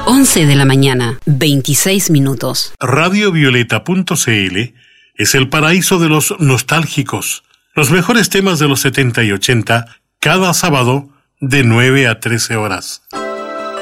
11 de la mañana, 26 minutos. Radiovioleta.cl es el paraíso de los nostálgicos. Los mejores temas de los 70 y 80, cada sábado de 9 a 13 horas.